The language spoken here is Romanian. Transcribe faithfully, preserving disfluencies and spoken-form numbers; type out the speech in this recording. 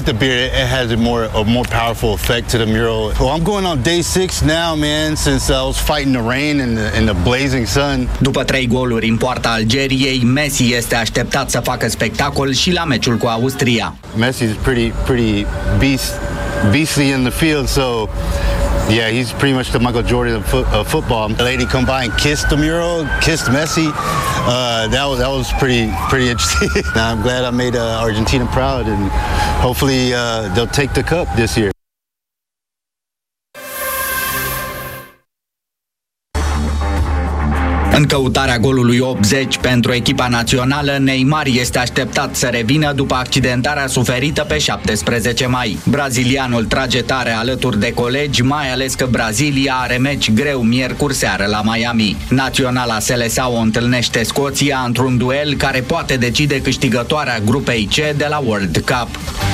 the beard, it has a more a more powerful effect to the mural. Well, I'm going on day six now, man, since I was fighting the rain and the, and the blazing sun. După trei goluri în poarta Algeriei, Messi este așteptat să facă spectacol și la meciul cu Austria. Messi is pretty pretty beast beastly in the field, so yeah, he's pretty much the Michael Jordan of, fo- of football. The lady come by and kissed the mural, kissed Messi. Uh, that was that was pretty pretty interesting. I'm glad I made uh, Argentina proud, and hopefully uh, they'll take the cup this year. În căutarea golului optzeci pentru echipa națională, Neymar este așteptat să revină după accidentarea suferită pe șaptesprezece mai. Brazilianul trage tare alături de colegi, mai ales că Brazilia are meci greu miercuri seară la Miami. Naționala Seleção întâlnește Scoția într-un duel care poate decide câștigătoarea grupei C de la World Cup.